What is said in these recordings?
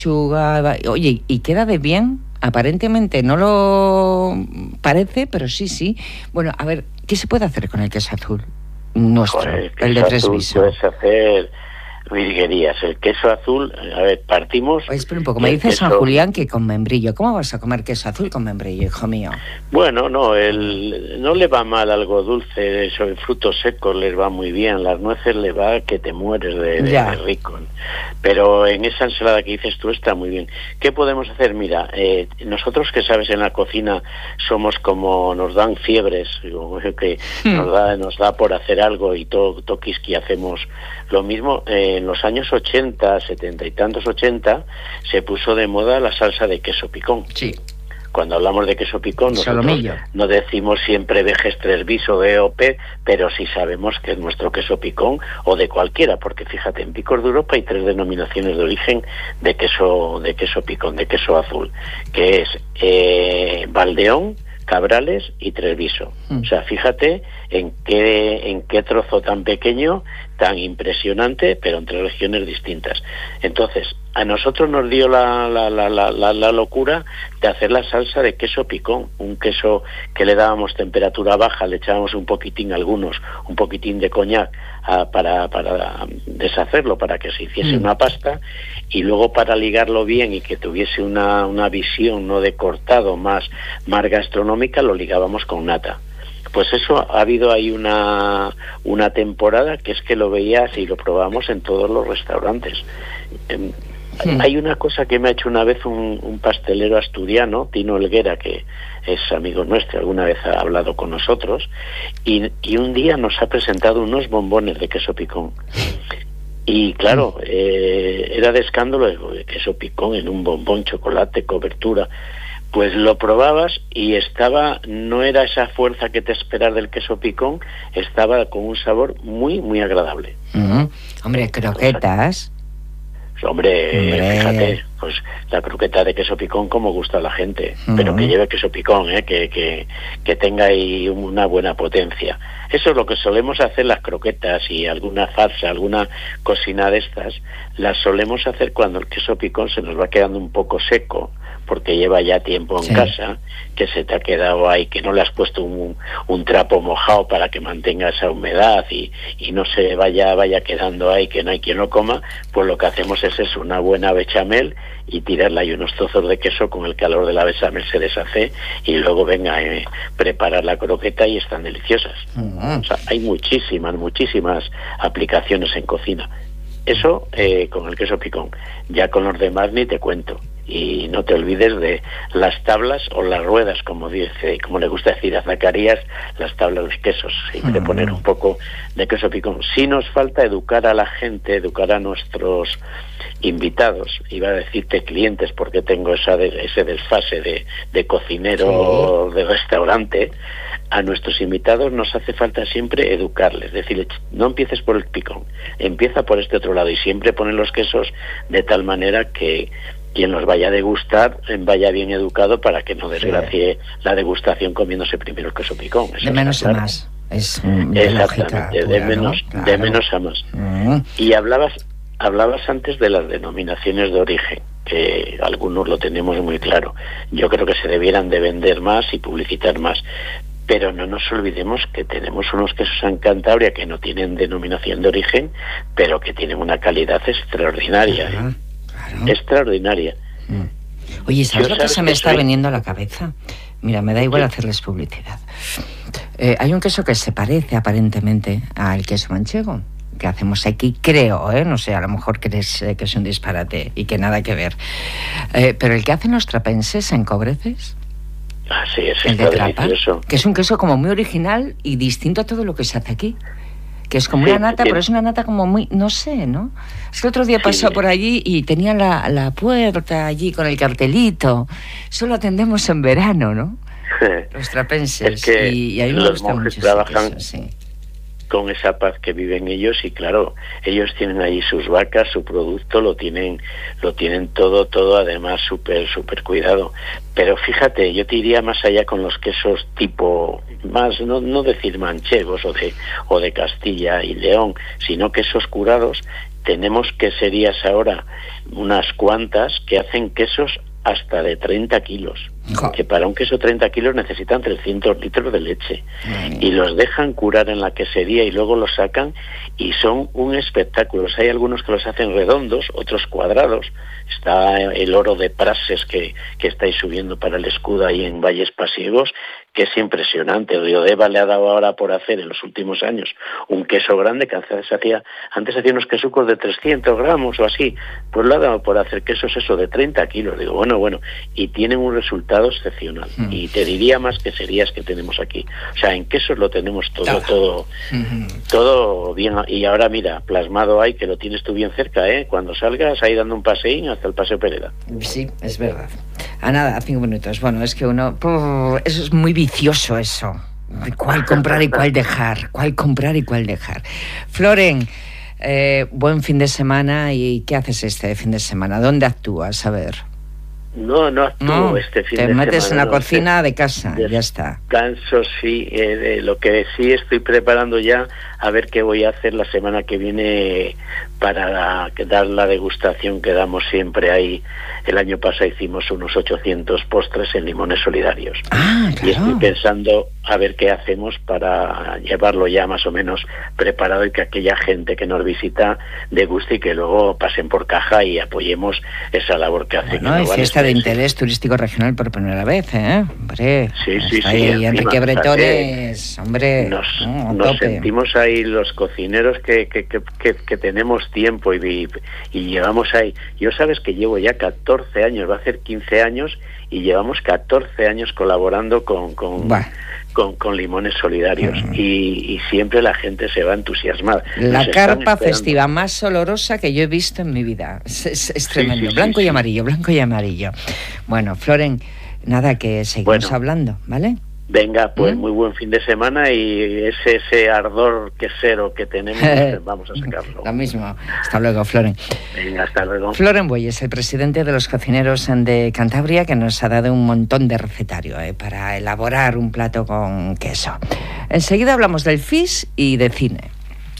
Oye, ¿y queda de bien? Aparentemente no lo parece, pero sí. Bueno, a ver, ¿qué se puede hacer con el queso azul nuestro, Joder, el de Treviso? Puedes hacer virguerías. El queso azul, a ver, partimos... Oye, espera un poco, me dice San Julián que con membrillo. ¿Cómo vas a comer queso azul con membrillo, hijo mío? Bueno, no le va mal algo dulce, eso, en frutos secos les va muy bien, las nueces le va que te mueres de rico. Pero en esa ensalada que dices tú está muy bien. ¿Qué podemos hacer? Mira, nosotros que sabes en la cocina somos como, nos dan fiebres, que nos da por hacer algo y todo quisqui hacemos lo mismo. En los años 80, 70 y tantos 80, se puso de moda la salsa de queso picón. Sí. Cuando hablamos de queso picón, nosotros no decimos siempre Veges Treviso o EOP, pero sí sabemos que es nuestro queso picón o de cualquiera, porque fíjate, en Picos de Europa hay 3 denominaciones de origen de queso picón, de queso azul, que es Valdeón, Cabrales y Treviso. O sea, fíjate en qué trozo tan pequeño, tan impresionante, pero entre regiones distintas. Entonces, a nosotros nos dio la locura de hacer la salsa de queso picón, un queso que le dábamos temperatura baja, le echábamos un poquitín de coñac para deshacerlo, para que se hiciese una pasta, y luego para ligarlo bien y que tuviese una visión no de cortado más gastronómica, lo ligábamos con nata. Pues eso, ha habido ahí una temporada que es que lo veías y lo probamos en todos los restaurantes. Hay una cosa que me ha hecho una vez un pastelero asturiano, Tino Helguera, que es amigo nuestro, alguna vez ha hablado con nosotros, y un día nos ha presentado unos bombones de queso picón. Y claro, era de escándalo de queso picón en un bombón, chocolate, cobertura. Pues lo probabas y no era esa fuerza que te esperas del queso picón, estaba con un sabor muy, muy agradable. Hombre, croquetas. Hombre, fíjate, pues la croqueta de queso picón como gusta a la gente, pero que lleve queso picón, que tenga ahí una buena potencia. Eso es lo que solemos hacer las croquetas y alguna farsa, alguna cocina de estas, las solemos hacer cuando el queso picón se nos va quedando un poco seco, porque lleva ya tiempo en casa, que se te ha quedado ahí, que no le has puesto un trapo mojado para que mantenga esa humedad y no se vaya quedando ahí, que no hay quien lo coma. Pues lo que hacemos es eso, una buena bechamel y tirarla y unos trozos de queso, con el calor de la bechamel se deshace y luego preparar la croqueta y están deliciosas. O sea, hay muchísimas aplicaciones en cocina. Eso con el queso picón. Ya con los demás ni te cuento. Y no te olvides de las tablas o las ruedas, como le gusta decir a Zacarías, las tablas de quesos, siempre poner un poco de queso picón. Sí nos falta educar a la gente, educar a nuestros invitados, iba a decirte clientes porque tengo ese desfase de cocinero de restaurante. A nuestros invitados nos hace falta siempre educarles, decirles, no empieces por el picón, empieza por este otro lado, y siempre ponen los quesos de tal manera que quien los vaya a degustar vaya bien educado, para que no desgracie la degustación comiéndose primero el queso picón. Eso de menos a más. Es exactamente, de menos a más. Y hablabas antes de las denominaciones de origen, que algunos lo tenemos muy claro. Yo creo que se debieran de vender más y publicitar más. Pero no nos olvidemos que tenemos unos quesos en Cantabria que no tienen denominación de origen, pero que tienen una calidad extraordinaria. Claro. Extraordinaria. Oye, ¿sabes lo que se me está viniendo a la cabeza? Mira, me da igual hacerles publicidad. Hay un queso que se parece aparentemente al queso manchego que hacemos aquí, creo, no sé, a lo mejor crees que es un disparate y que nada que ver. Pero el que hacen los trapenses en Cobreces, sí, es el de Trapa, que es un queso como muy original y distinto a todo lo que se hace aquí, que es como una nata, pero es una nata como muy, no sé, ¿no? Es que el otro día pasó por allí y tenía la puerta allí con el cartelito, solo atendemos en verano, ¿no? Los trapenses. Es que y a mí me gusta mucho trabajan ese queso, con esa paz que viven ellos, y claro, ellos tienen ahí sus vacas, su producto, lo tienen todo además súper cuidado. Pero fíjate, yo te iría más allá con los quesos tipo, más no decir manchegos o de Castilla y León, sino quesos curados, tenemos queserías ahora, unas cuantas, que hacen quesos hasta de 30 kilos. Que para un queso 30 kilos necesitan 300 litros de leche. Y los dejan curar en la quesería y luego los sacan y son un espectáculo. Hay algunos que los hacen redondos, otros cuadrados. Está el oro de Prases que estáis subiendo para el escudo ahí en Valles Pasiegos, que es impresionante. Riodeva le ha dado ahora por hacer en los últimos años un queso grande que antes hacía unos quesucos de 300 gramos o así, pues le ha dado por hacer quesos eso de 30 kilos. Digo, bueno, y tienen un resultado excepcional. Y te diría más queserías que tenemos aquí. O sea, en quesos lo tenemos todo bien. Y ahora mira, plasmado hay, que lo tienes tú bien cerca, cuando salgas ahí dando un paseín hasta el Paseo Pereda. Sí, es verdad. A nada, a 5 minutos. Bueno, es que uno... eso es muy vicioso, eso. ¿Cuál comprar y cuál dejar? ¿Cuál comprar y cuál dejar? Floren, buen fin de semana. ¿Y qué haces este fin de semana? ¿Dónde actúas? A ver. No actúo este fin de semana. Te metes en la cocina de casa, ya está. Descanso, sí. Lo que sí estoy preparando ya, a ver qué voy a hacer la semana que viene para dar la degustación que damos siempre ahí. El año pasado hicimos unos 800 postres en Limones Solidarios. Claro. Y estoy pensando a ver qué hacemos para llevarlo ya más o menos preparado y que aquella gente que nos visita deguste y que luego pasen por caja y apoyemos esa labor que hacen. Bueno, es fiesta de interés turístico regional por primera vez, Hombre, sí. Ahí Enrique Bretones, hombre, nos sentimos ahí los cocineros que tenemos tiempo y llevamos ahí. Yo sabes que llevo ya 14 años, va a ser 15 años, y llevamos 14 años colaborando con Limones Solidarios, y siempre la gente se va entusiasmada. La carpa festiva más olorosa que yo he visto en mi vida. Es tremendo. Sí, blanco y amarillo. Bueno, Floren, nada, que seguimos hablando, ¿vale? Venga, pues muy buen fin de semana, y ese ardor quesero que tenemos, vamos a sacarlo. Lo mismo. Hasta luego, Floren. Venga, hasta luego. Floren Bueyes, el presidente de los cocineros de Cantabria, que nos ha dado un montón de recetario para elaborar un plato con queso. Enseguida hablamos del FIS y de cine.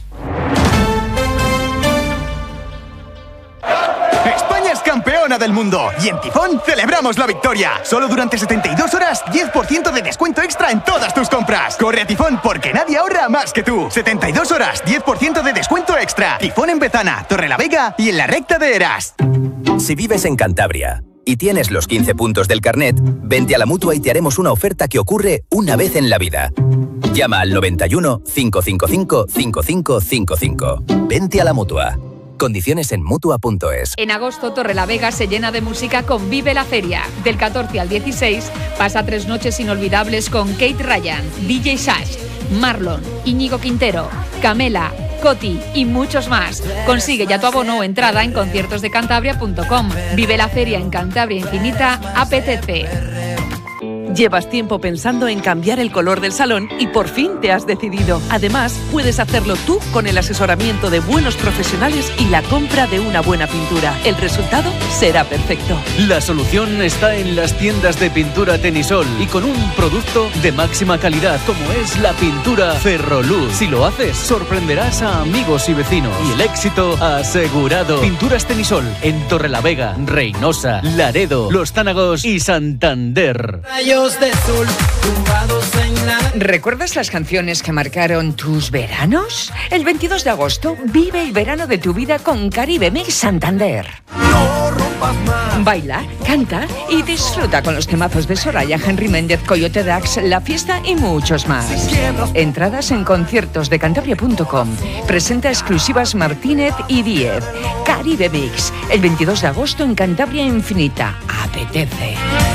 Campeona del mundo, y en Tifón celebramos la victoria. Solo durante 72 horas, 10% de descuento extra en todas tus compras. Corre a Tifón, porque nadie ahorra más que tú. 72 horas, 10% de descuento extra. Tifón en Bezana, Torrelavega y en la Recta de Eras. Si vives en Cantabria y tienes los 15 puntos del carnet, vente a la Mutua y te haremos una oferta que ocurre una vez en la vida. Llama al 91 555 5555. Vente a la Mutua. Condiciones en Mutua.es. En agosto, Torrelavega se llena de música con Vive la Feria. Del 14 al 16, pasa 3 noches inolvidables con Kate Ryan, DJ Sash, Marlon, Íñigo Quintero, Camela, Coti y muchos más. Consigue ya tu abono o entrada en conciertosdecantabria.com. Vive la feria en Cantabria Infinita, apetece. Llevas tiempo pensando en cambiar el color del salón y por fin te has decidido. Además, puedes hacerlo tú con el asesoramiento de buenos profesionales y la compra de una buena pintura. El resultado será perfecto. La solución está en las tiendas de pintura Tenisol y con un producto de máxima calidad como es la pintura Ferroluz. Si lo haces, sorprenderás a amigos y vecinos y el éxito asegurado. Pinturas Tenisol en Torrelavega, Reynosa, Laredo, Los Tánagos y Santander. De sol, ¿Recuerdas las canciones que marcaron tus veranos? El 22 de agosto vive el verano de tu vida con Caribe Mix Santander. No rompas más. Baila, canta y disfruta con los temazos de Soraya, Henry Méndez, Coyote Dax, La Fiesta y muchos más. Entradas en conciertosdecantabria.com. Presenta exclusivas Martínez y Díez. Caribe Mix, el 22 de agosto en Cantabria Infinita. Apetece.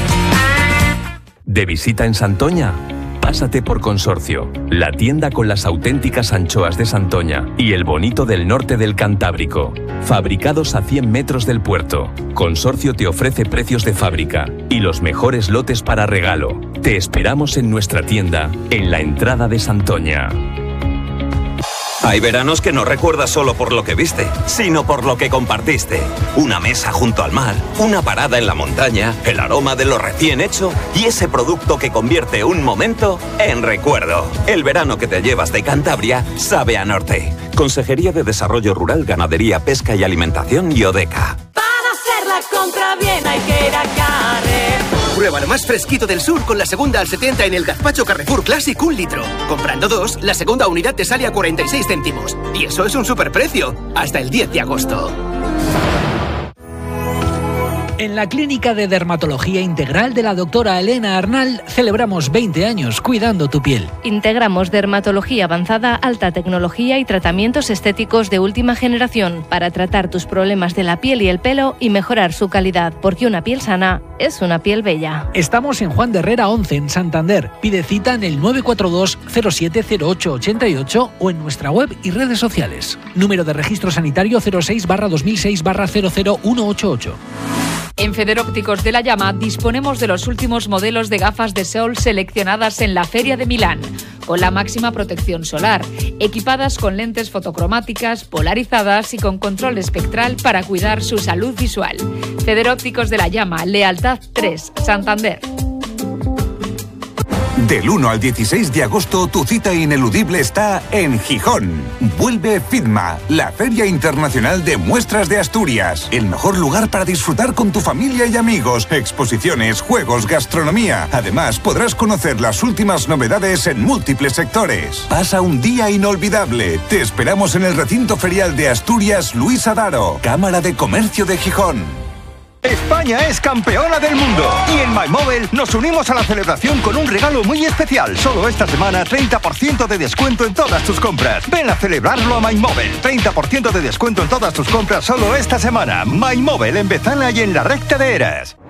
¿De visita en Santoña? Pásate por Consorcio, la tienda con las auténticas anchoas de Santoña y el bonito del norte del Cantábrico. Fabricados a 100 metros del puerto, Consorcio te ofrece precios de fábrica y los mejores lotes para regalo. Te esperamos en nuestra tienda, en la entrada de Santoña. Hay veranos que no recuerdas solo por lo que viste, sino por lo que compartiste. Una mesa junto al mar, una parada en la montaña, el aroma de lo recién hecho y ese producto que convierte un momento en recuerdo. El verano que te llevas de Cantabria sabe a norte. Consejería de Desarrollo Rural, Ganadería, Pesca y Alimentación y Odeca. Para hacer la compra bien hay que ir a Carrefour. Prueba lo más fresquito del sur con la segunda al 70 en el gazpacho Carrefour Classic 1 litro. Comprando 2, la segunda unidad te sale a 46 céntimos. Y eso es un superprecio. Hasta el 10 de agosto. En la Clínica de Dermatología Integral de la doctora Elena Arnal celebramos 20 años cuidando tu piel. Integramos dermatología avanzada, alta tecnología y tratamientos estéticos de última generación para tratar tus problemas de la piel y el pelo y mejorar su calidad, porque una piel sana es una piel bella. Estamos en Juan de Herrera 11 en Santander. Pide cita en el 942 070888 o en nuestra web y redes sociales. Número de registro sanitario 06/2006/00188. En Federópticos de la Llama disponemos de los últimos modelos de gafas de sol seleccionadas en la Feria de Milán, con la máxima protección solar, equipadas con lentes fotocromáticas, polarizadas y con control espectral para cuidar su salud visual. Federópticos de la Llama, Lealtad 3, Santander. Del 1 al 16 de agosto, tu cita ineludible está en Gijón. Vuelve FIDMA, la Feria Internacional de Muestras de Asturias. El mejor lugar para disfrutar con tu familia y amigos. Exposiciones, juegos, gastronomía. Además, podrás conocer las últimas novedades en múltiples sectores. Pasa un día inolvidable. Te esperamos en el recinto ferial de Asturias Luis Adaro, Cámara de Comercio de Gijón. España es campeona del mundo y en MyMobile nos unimos a la celebración con un regalo muy especial. Solo esta semana 30% de descuento en todas tus compras. Ven a celebrarlo a MyMobile. 30% de descuento en todas tus compras solo esta semana. MyMobile en Bezana y en la Recta de Eras.